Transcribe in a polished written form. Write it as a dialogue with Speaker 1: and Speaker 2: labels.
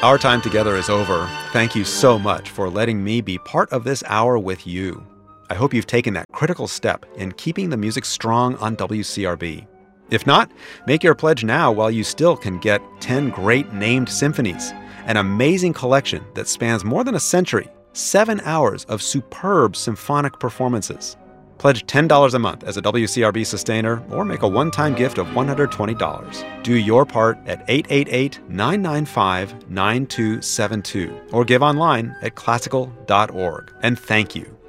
Speaker 1: Our time together is over. Thank you so much for letting me be part of this hour with you. I hope you've taken that critical step in keeping the music strong on WCRB. If not, make your pledge now while you still can get 10 great named symphonies, an amazing collection that spans more than a century, 7 hours of superb symphonic performances. Pledge $10 a month as a WCRB sustainer or make a one-time gift of $120. Do your part at 888-995-9272 or give online at classical.org. And thank you